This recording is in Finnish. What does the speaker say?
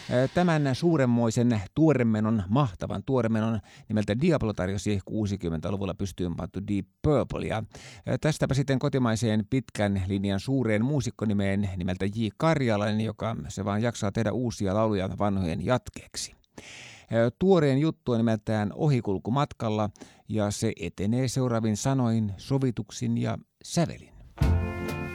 Tämän suuremmoisen tuoremenon, mahtavan tuoremenon nimeltä Diablo tarjosi 60-luvulla pystyyn pantu Deep Purple. Ja tästäpä sitten kotimaiseen pitkän linjan suureen muusikkonimeen nimeltä J. Karjalainen, joka se vaan jaksaa tehdä uusia lauluja vanhojen jatkeeksi. Tuoreen juttu on nimeltään Ohikulkumatkalla ja se etenee seuraavin sanoin, sovituksin ja sävelin.